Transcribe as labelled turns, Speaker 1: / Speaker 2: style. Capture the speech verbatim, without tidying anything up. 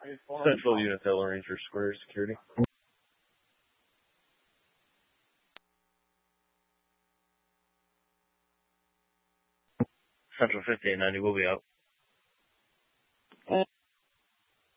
Speaker 1: Central Unitella Ranger Square Security. Central fifty-eight ninety will be out.